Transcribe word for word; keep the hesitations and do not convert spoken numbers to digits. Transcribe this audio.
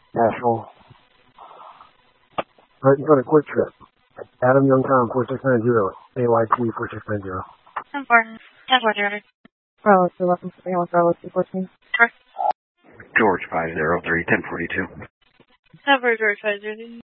Asshole. Alright, you got a quick trip. Adam Youngtown, four six nine zero. A Y T four six nine zero. ten four. ten four, two hundred. Bravo, two eleven, Bravo, two fourteen. George five zero three, ten forty-two. ten four, George five zero three.